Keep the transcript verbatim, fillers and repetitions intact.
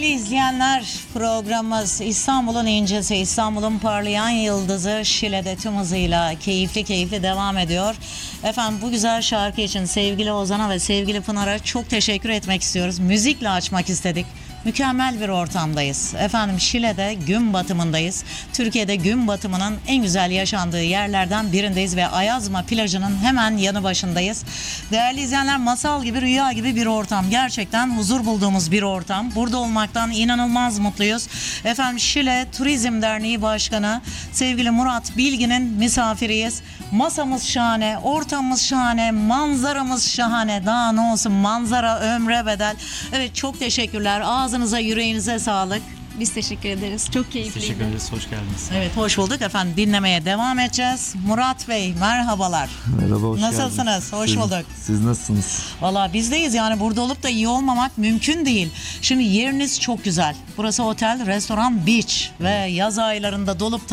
İzleyenler, programımız İstanbul'un incisi, İstanbul'un parlayan yıldızı Şile'de tüm hızıyla keyifli keyifli devam ediyor. Efendim, bu güzel şarkı için sevgili Ozan'a ve sevgili Pınar'a çok teşekkür etmek istiyoruz. Müzikle açmak istedik. Mükemmel bir ortamdayız. Efendim, Şile'de gün batımındayız. Türkiye'de gün batımının en güzel yaşandığı yerlerden birindeyiz ve Ayazma plajının hemen yanı başındayız. Değerli izleyenler, masal gibi, rüya gibi bir ortam. Gerçekten huzur bulduğumuz bir ortam. Burada olmaktan inanılmaz mutluyuz. Efendim, Şile Turizm Derneği Başkanı sevgili Murat Bilgin'in misafiriyiz. Masamız şahane, ortamımız şahane, manzaramız şahane. Daha ne olsun, manzara ömre bedel. Evet, çok teşekkürler. Ağzınıza, yüreğinize sağlık. Biz teşekkür ederiz. Çok keyifliydi. Teşekkür ederiz. Hoş geldiniz. Evet, hoş bulduk efendim. Dinlemeye devam edeceğiz. Murat Bey, merhabalar. Merhaba, hoş Nasılsınız? geldiniz. Hoş siz, bulduk. Siz nasılsınız? Valla bizdeyiz, yani burada olup da iyi olmamak mümkün değil. Şimdi yeriniz çok güzel. Burası otel, restoran, beach ve yaz aylarında dolup